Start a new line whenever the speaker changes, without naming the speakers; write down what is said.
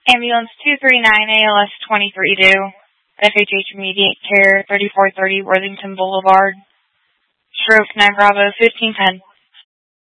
Ambulance 239 ALS 23 due. FHH Immediate Care 3430 Worthington Boulevard. Stroke 9 Bravo 1510.